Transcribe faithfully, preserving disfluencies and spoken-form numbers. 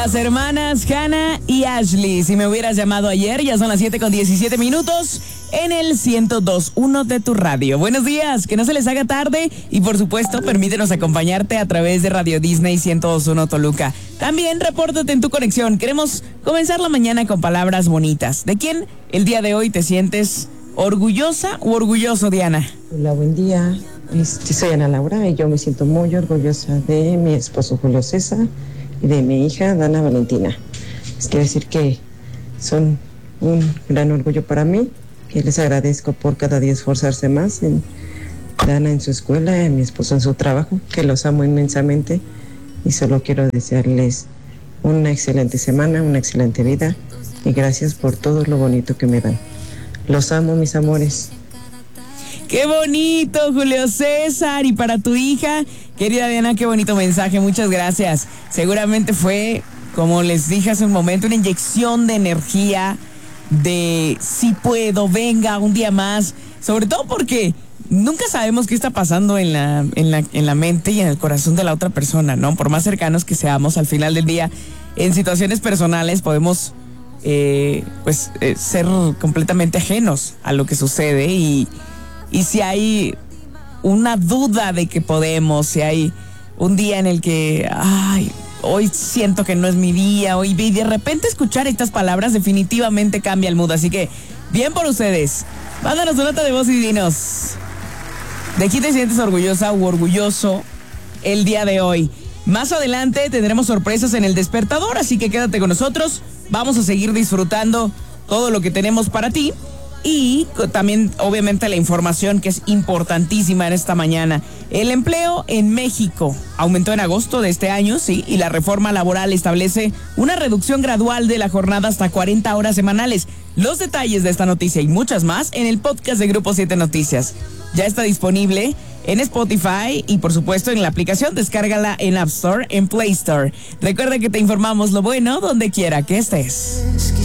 Las hermanas Hannah y Ashley. Si me hubieras llamado ayer, ya son las siete con diecisiete minutos en el ciento dos punto uno de tu radio. Buenos días, que no se les haga tarde y por supuesto permítenos acompañarte a través de Radio Disney ciento dos punto uno Toluca. También repórtate en tu conexión. Queremos comenzar la mañana con palabras bonitas. ¿De quién el día de hoy te sientes orgullosa u orgulloso, Diana? Hola, buen día. Este, soy Ana Laura y yo me siento muy orgullosa de mi esposo Julio César y de mi hija Dana Valentina. Les quiero decir que son un gran orgullo para mí, que les agradezco por cada día esforzarse más, en Dana en su escuela, en mi esposo en su trabajo, que los amo inmensamente y solo quiero desearles una excelente semana, una excelente vida y gracias por todo lo bonito que me dan. Los amo, mis amores. ¡Qué bonito, Julio César! Y para tu hija, querida Diana, qué bonito mensaje, muchas gracias. Seguramente fue, como les dije hace un momento, una inyección de energía, de sí puedo, venga, un día más. Sobre todo porque nunca sabemos qué está pasando en la, en la, en la mente y en el corazón de la otra persona, ¿no? Por más cercanos que seamos, al final del día, en situaciones personales podemos eh, pues, eh, ser completamente ajenos a lo que sucede y... Y si hay una duda de que podemos, si hay un día en el que, ay, hoy siento que no es mi día, hoy y de repente escuchar estas palabras definitivamente cambia el mood. Así que, bien por ustedes. Mándanos una nota de voz y dinos, ¿de quién te sientes orgullosa u orgulloso el día de hoy? Más adelante tendremos sorpresas en el despertador, así que quédate con nosotros. Vamos a seguir disfrutando todo lo que tenemos para ti. Y también, obviamente, la información que es importantísima en esta mañana. El empleo en México aumentó en agosto de este año, sí, y la reforma laboral establece una reducción gradual de la jornada hasta cuarenta horas semanales. Los detalles de esta noticia y muchas más en el podcast de Grupo siete Noticias. Ya está disponible en Spotify y, por supuesto, en la aplicación. Descárgala en App Store, en Play Store. Recuerda que te informamos lo bueno donde quiera que estés.